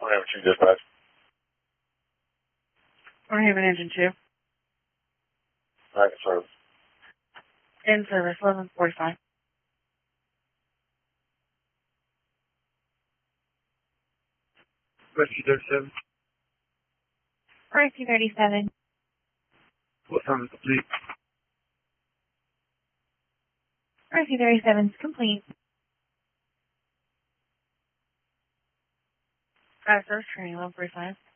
Whatever, two dispatch. Haven Engine 2. Alright, service. In service, 11:45. Rescue 37. Rescue 37. What time is complete? Rescue 37 is complete. Service training, 11:45.